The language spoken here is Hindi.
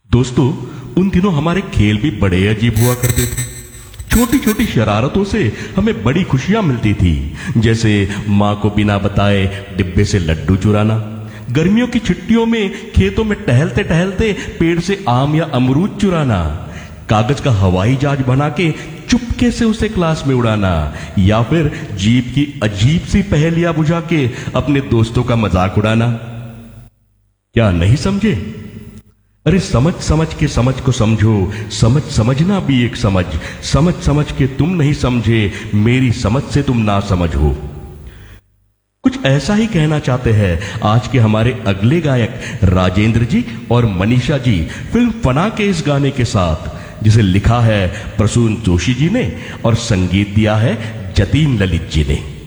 दोस्तों, उन दिनों हमारे खेल भी बड़े अजीब हुआ करते थे। छोटी छोटी शरारतों से हमें बड़ी खुशियां मिलती थी, जैसे माँ को बिना बताए डिब्बे से लड्डू चुराना, गर्मियों की छुट्टियों में खेतों में टहलते टहलते पेड़ से आम या अमरूद चुराना, कागज का हवाई जहाज बना के चुपके से उसे क्लास में उड़ाना, या फिर जीप की अजीब सी पहेलियां बुझा के अपने दोस्तों का मजाक उड़ाना। क्या नहीं समझे? अरे समझ समझ के समझ को समझो, समझ समझना भी एक समझ, समझ समझ के तुम नहीं समझे, मेरी समझ से तुम ना समझ हो। कुछ ऐसा ही कहना चाहते हैं आज के हमारे अगले गायक राजेंद्र जी और मनीषा जी फिल्म फना के इस गाने के साथ, जिसे लिखा है प्रसून जोशी जी ने और संगीत दिया है जतीन ललित जी ने।